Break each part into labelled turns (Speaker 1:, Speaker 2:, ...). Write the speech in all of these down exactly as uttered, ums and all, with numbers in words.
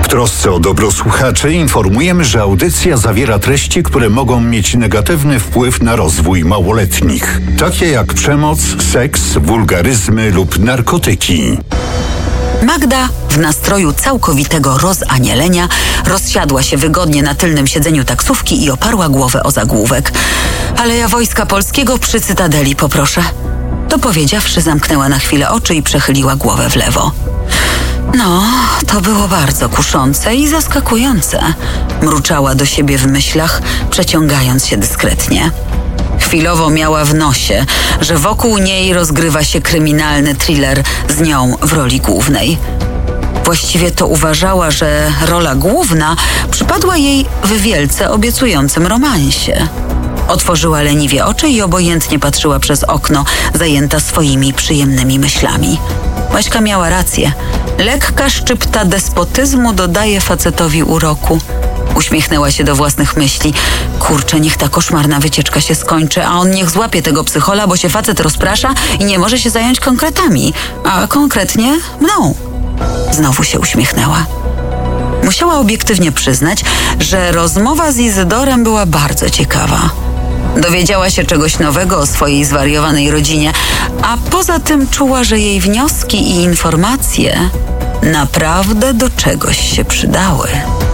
Speaker 1: W trosce o dobro słuchaczy informujemy, że audycja zawiera treści, które mogą mieć negatywny wpływ na rozwój małoletnich, takie jak przemoc, seks, wulgaryzmy lub narkotyki.
Speaker 2: Magda, w nastroju całkowitego rozanielenia, rozsiadła się wygodnie na tylnym siedzeniu taksówki i oparła głowę o zagłówek. Aleja Wojska Polskiego przy Cytadeli, poproszę. To powiedziawszy, zamknęła na chwilę oczy i przechyliła głowę w lewo. No, to było bardzo kuszące i zaskakujące. Mruczała do siebie w myślach, przeciągając się dyskretnie. Chwilowo miała w nosie, że wokół niej rozgrywa się kryminalny thriller z nią w roli głównej. Właściwie to uważała, że rola główna przypadła jej w wielce obiecującym romansie. Otworzyła leniwie oczy i obojętnie patrzyła przez okno, zajęta swoimi przyjemnymi myślami. Baśka miała rację. Lekka szczypta despotyzmu dodaje facetowi uroku. Uśmiechnęła się do własnych myśli. Kurczę, niech ta koszmarna wycieczka się skończy, a on niech złapie tego psychola, bo się facet rozprasza i nie może się zająć konkretami, a konkretnie mną. Znowu się uśmiechnęła. Musiała obiektywnie przyznać, że rozmowa z Izydorem była bardzo ciekawa. Dowiedziała się czegoś nowego o swojej zwariowanej rodzinie, a poza tym czuła, że jej wnioski i informacje naprawdę do czegoś się przydały.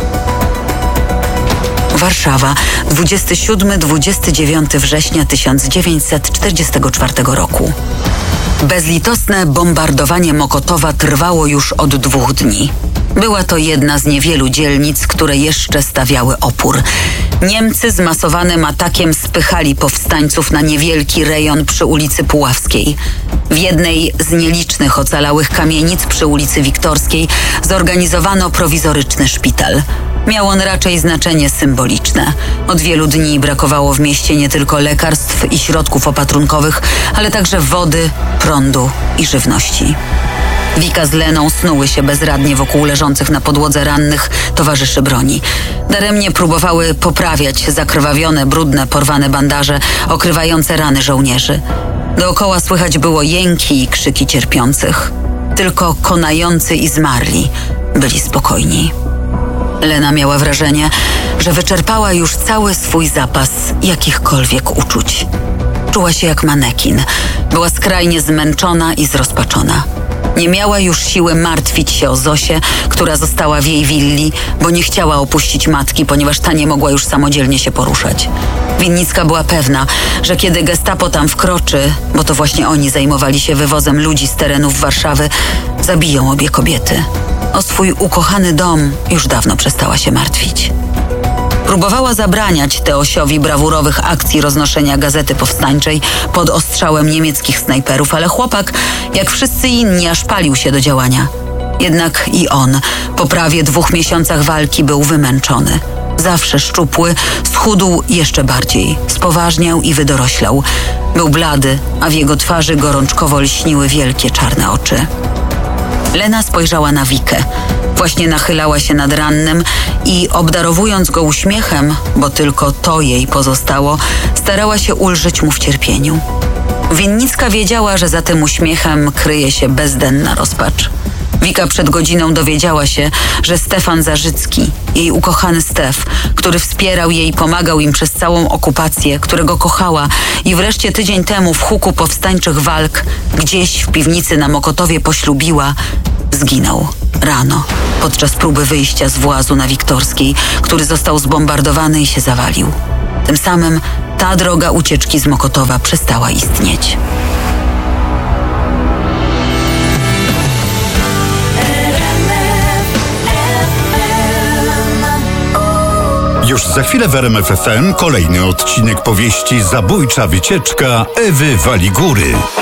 Speaker 2: Warszawa, dwudziestego siódmego do dwudziestego dziewiątego września tysiąc dziewięćset czterdziestego czwartego roku. Bezlitosne bombardowanie Mokotowa trwało już od dwóch dni. Była to jedna z niewielu dzielnic, które jeszcze stawiały opór. Niemcy zmasowanym atakiem spychali powstańców na niewielki rejon przy ulicy Puławskiej. W jednej z nielicznych ocalałych kamienic przy ulicy Wiktorskiej zorganizowano prowizoryczny szpital. Miał on raczej znaczenie symboliczne. Od wielu dni brakowało w mieście nie tylko lekarstw i środków opatrunkowych, ale także wody, prądu i żywności. Wika z Leną snuły się bezradnie wokół leżących na podłodze rannych towarzyszy broni. Daremnie próbowały poprawiać zakrwawione, brudne, porwane bandaże okrywające rany żołnierzy. Dookoła słychać było jęki i krzyki cierpiących. Tylko konający i zmarli byli spokojni. Lena miała wrażenie, że wyczerpała już cały swój zapas jakichkolwiek uczuć. Czuła się jak manekin. Była skrajnie zmęczona i zrozpaczona. Nie miała już siły martwić się o Zosię, która została w jej willi, bo nie chciała opuścić matki, ponieważ ta nie mogła już samodzielnie się poruszać. Winnicka była pewna, że kiedy gestapo tam wkroczy, bo to właśnie oni zajmowali się wywozem ludzi z terenów Warszawy, zabiją obie kobiety. O swój ukochany dom już dawno przestała się martwić. Próbowała zabraniać Teosiowi brawurowych akcji roznoszenia gazety powstańczej pod ostrzałem niemieckich snajperów, ale chłopak, jak wszyscy inni, aż palił się do działania. Jednak i on po prawie dwóch miesiącach walki był wymęczony. Zawsze szczupły, schudł jeszcze bardziej, spoważniał i wydoroślał. Był blady, a w jego twarzy gorączkowo lśniły wielkie czarne oczy. Lena spojrzała na Wikę. Właśnie nachylała się nad rannym i obdarowując go uśmiechem, bo tylko to jej pozostało, starała się ulżyć mu w cierpieniu. Winnicka wiedziała, że za tym uśmiechem kryje się bezdenna rozpacz. Wika przed godziną dowiedziała się, że Stefan Zarzycki, jej ukochany Stef, który wspierał jej i pomagał im przez całą okupację, którego kochała i wreszcie tydzień temu w huku powstańczych walk gdzieś w piwnicy na Mokotowie poślubiła, zginął rano podczas próby wyjścia z włazu na Wiktorskiej, który został zbombardowany i się zawalił. Tym samym ta droga ucieczki z Mokotowa przestała istnieć.
Speaker 1: Już za chwilę w R M F F M kolejny odcinek powieści Zabójcza wycieczka Ewy Waligury.